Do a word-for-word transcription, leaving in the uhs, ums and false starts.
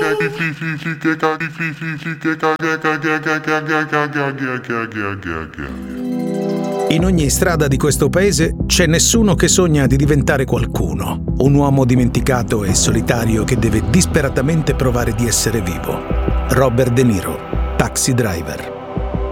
In ogni strada di questo paese c'è nessuno che sogna di diventare qualcuno, un uomo dimenticato e solitario che deve disperatamente provare di essere vivo. Robert De Niro, Taxi Driver.